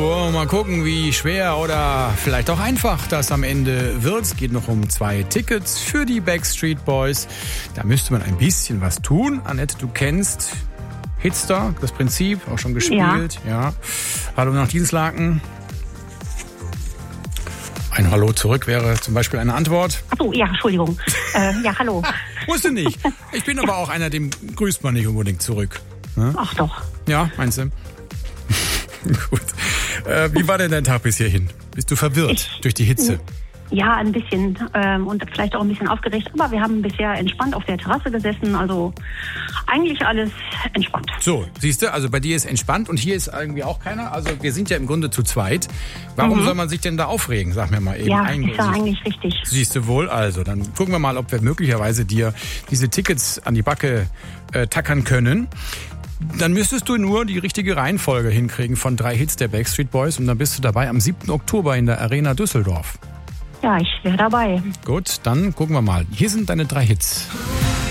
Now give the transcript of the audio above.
mal gucken, wie schwer oder vielleicht auch einfach das am Ende wird. Es geht noch um 2 Tickets für die Backstreet Boys. Da müsste man ein bisschen was tun. Annette, du kennst Hitster, das Prinzip, auch schon gespielt. Ja. Hallo nach Dienstlaken. Ein Hallo zurück wäre zum Beispiel eine Antwort. Achso, ja, Entschuldigung. Ja, hallo. Musst du nicht. Ich bin aber auch einer, dem grüßt man nicht unbedingt zurück. Ne? Ach doch. Ja, meinst du? Gut. Wie war denn dein Tag bis hierhin? Bist du verwirrt durch die Hitze? Ja, ein bisschen und vielleicht auch ein bisschen aufgeregt. Aber wir haben bisher entspannt auf der Terrasse gesessen. Also eigentlich alles entspannt. So, siehst du, also bei dir ist entspannt und hier ist irgendwie auch keiner. Also wir sind ja im Grunde zu zweit. Warum soll man sich denn da aufregen? Sag mir mal eben. Ja, ist ja eigentlich richtig. Siehst du wohl. Also dann gucken wir mal, ob wir möglicherweise dir diese Tickets an die Backe tackern können. Dann müsstest du nur die richtige Reihenfolge hinkriegen von 3 Hits der Backstreet Boys und dann bist du dabei am 7. Oktober in der Arena Düsseldorf. Ja, ich wäre dabei. Gut, dann gucken wir mal. Hier sind deine 3 Hits.